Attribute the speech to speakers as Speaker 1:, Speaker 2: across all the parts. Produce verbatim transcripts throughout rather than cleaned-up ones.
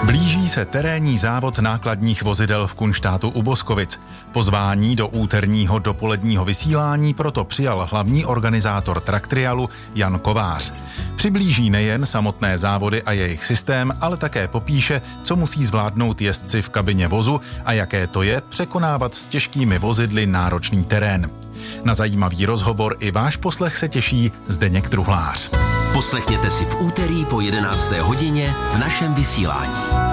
Speaker 1: Blíží se terénní závod nákladních vozidel v Kunštátu u Boskovic. Pozvání do úterního dopoledního vysílání proto přijal hlavní organizátor Traktrialu Jan Kovář. Přiblíží nejen samotné závody a jejich systém, ale také popíše, co musí zvládnout jezdci v kabině vozu a jaké to je překonávat s těžkými vozidly náročný terén. Na zajímavý rozhovor i váš poslech se těší Zdeněk Truhlář.
Speaker 2: Poslechněte si v úterý po jedenácté hodině v našem vysílání.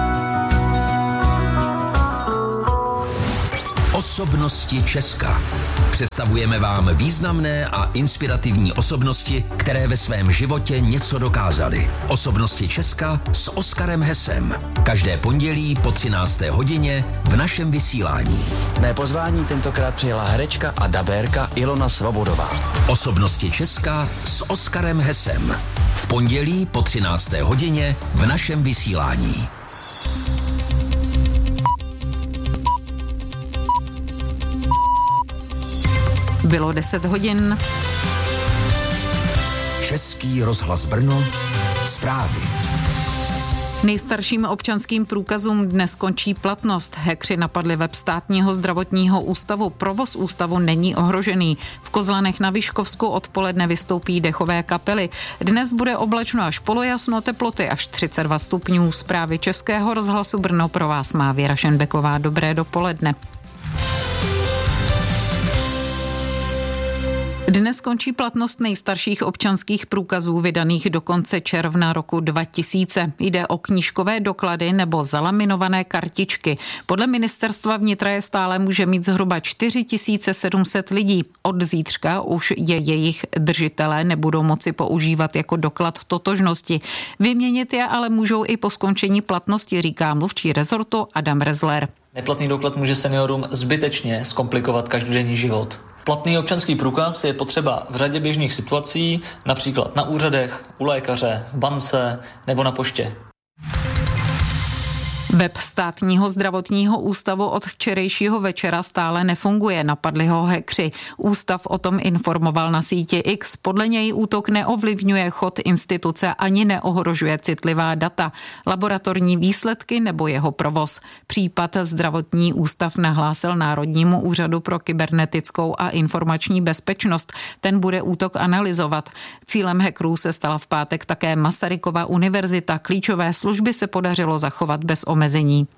Speaker 2: Osobnosti Česka. Představujeme vám významné a inspirativní osobnosti, které ve svém životě něco dokázaly. Osobnosti Česka s Oskarem Hesem. Každé pondělí po třinácté hodině v našem vysílání.
Speaker 3: Mé pozvání tentokrát přijela herečka a dabérka Ilona Svobodová.
Speaker 2: Osobnosti Česka s Oskarem Hesem. V pondělí po třinácté hodině v našem vysílání.
Speaker 4: Bylo deset hodin.
Speaker 2: Český rozhlas Brno. Zprávy.
Speaker 4: Nejstarším občanským průkazům dnes končí platnost. Hackři napadli web Státního zdravotního ústavu. Provoz ústavu není ohrožený. V Kozlanech na Vyškovsku odpoledne vystoupí dechové kapely. Dnes bude oblačno až polojasno, teploty až třicet dva stupňů. Zprávy Českého rozhlasu Brno pro vás má Věra Šenbeková. Dobré dopoledne. Dnes končí platnost nejstarších občanských průkazů vydaných do konce června roku dva tisíce. Jde o knížkové doklady nebo zalaminované kartičky. Podle ministerstva vnitra je stále může mít zhruba čtyři tisíce sedm set lidí. Od zítřka už je jejich držitelé nebudou moci používat jako doklad totožnosti. Vyměnit je ale můžou i po skončení platnosti, říká mluvčí rezortu Adam Rezler.
Speaker 5: Neplatný doklad může seniorům zbytečně zkomplikovat každodenní život. Platný občanský průkaz je potřeba v řadě běžných situací, například na úřadech, u lékaře, v bance nebo na poště.
Speaker 4: Web Státního zdravotního ústavu od včerejšího večera stále nefunguje, napadli ho hackři. Ústav o tom informoval na síti X. Podle něj útok neovlivňuje chod instituce ani neohrožuje citlivá data, laboratorní výsledky nebo jeho provoz. Případ zdravotní ústav nahlásil Národnímu úřadu pro kybernetickou a informační bezpečnost. Ten bude útok analyzovat. Cílem hackerů se stala v pátek také Masarykova univerzita. Klíčové služby se podařilo zachovat bez omezení.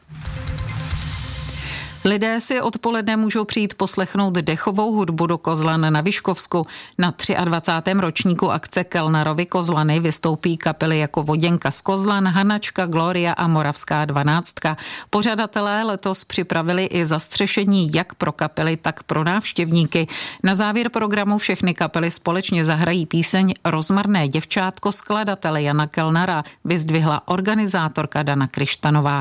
Speaker 4: Lidé si odpoledne můžou přijít poslechnout dechovou hudbu do Kozlan na Vyškovsku. Na dvacátém třetím ročníku akce Kellnerovy Kozlany vystoupí kapely jako Voděnka z Kozlan, Hanačka, Gloria a Moravská dvanáctka. Pořadatelé letos připravili i zastřešení jak pro kapely, tak pro návštěvníky. Na závěr programu všechny kapely společně zahrají píseň Rozmarné děvčátko skladatele Jana Kellnera, vyzdvihla organizátorka Dana Kryštanová.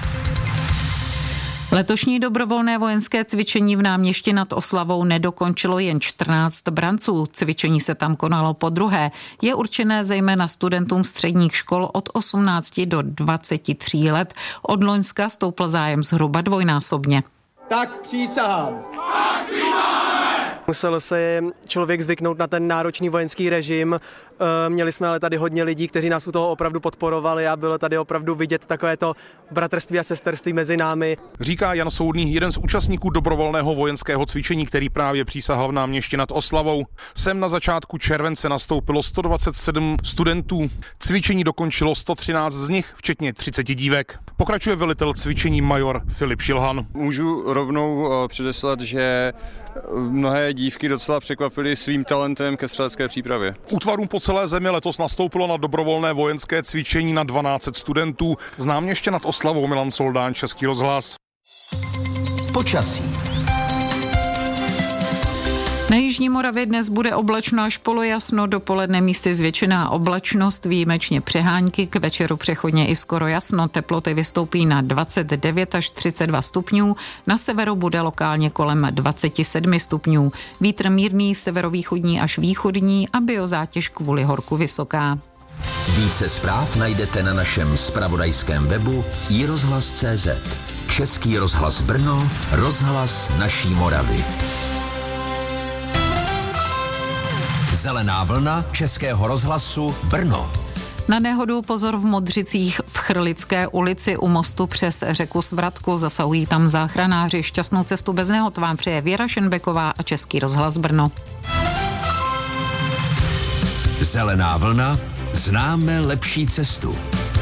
Speaker 4: Letošní dobrovolné vojenské cvičení v Náměšti nad Oslavou nedokončilo jen čtrnáct branců. Cvičení se tam konalo podruhé. Je určené zejména studentům středních škol od osmnácti do dvaceti tří let. Od loňska stoupl zájem zhruba dvojnásobně.
Speaker 6: Tak přísahám.
Speaker 7: Tak přísahám.
Speaker 6: Musel se člověk zvyknout na ten náročný vojenský režim. Měli jsme ale tady hodně lidí, kteří nás u toho opravdu podporovali a bylo tady opravdu vidět takovéto bratrství a sesterství mezi námi.
Speaker 8: Říká Jan Soudný, jeden z účastníků dobrovolného vojenského cvičení, který právě přísahal v Náměšti nad Oslavou. Sem na začátku července nastoupilo sto dvacet sedm studentů. Cvičení dokončilo sto třináct z nich, včetně třiceti dívek. Pokračuje velitel cvičení major Filip Šilhan.
Speaker 9: Můžu rovnou předeslat, že mnohé dívky docela překvapily svým talentem ke střelecké přípravě.
Speaker 8: Útvarům po celé zemi letos nastoupilo na dobrovolné vojenské cvičení na dvanáct set studentů. Z Náměště nad Oslavou Milan Soldán, Český rozhlas.
Speaker 2: Počasí.
Speaker 4: Na jižní Moravě dnes bude oblačno až polojasno, dopoledne místy zvětšená oblačnost, výjimečně přehánky, k večeru přechodně i skoro jasno, teploty vystoupí na dvacet devět až třicet dva stupňů, na severu bude lokálně kolem dvacet sedm stupňů, vítr mírný, severovýchodní až východní a biozátěž kvůli horku vysoká.
Speaker 2: Více zpráv najdete na našem zpravodajském webu i rozhlas tečka cé zet. Český rozhlas Brno, rozhlas naší Moravy. Zelená vlna Českého rozhlasu Brno.
Speaker 4: Na nehodu pozor v Modřicích v Chrlické ulici u mostu přes řeku Svratku. Zasahují tam záchranáři. Šťastnou cestu bez nehod vám přeje Věra Šenbeková a Český rozhlas Brno.
Speaker 2: Zelená vlna, známe lepší cestu.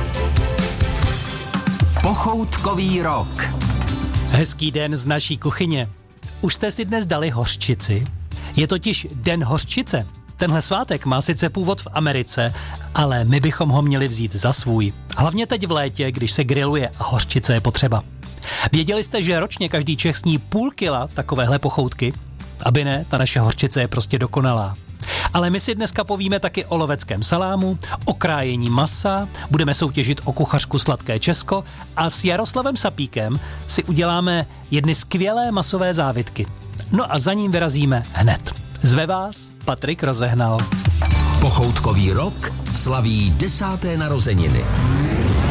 Speaker 2: Pochoutkový rok.
Speaker 10: Hezký den z naší kuchyně. Už jste si dnes dali hořčici? Je totiž Den hořčice. Tenhle svátek má sice původ v Americe, ale my bychom ho měli vzít za svůj. Hlavně teď v létě, když se grilluje a hořčice je potřeba. Věděli jste, že ročně každý Čech sní půl kila takovéhle pochoutky? Aby ne, ta naše hořčice je prostě dokonalá. Ale my si dneska povíme taky o loveckém salámu, o krájení masa, budeme soutěžit o kuchařku Sladké Česko a s Jaroslavem Sapíkem si uděláme jedny skvělé masové závitky. No a za ním vyrazíme hned. Zve vás Patrik Rozehnal.
Speaker 2: Pochoutkový rok slaví desáté narozeniny.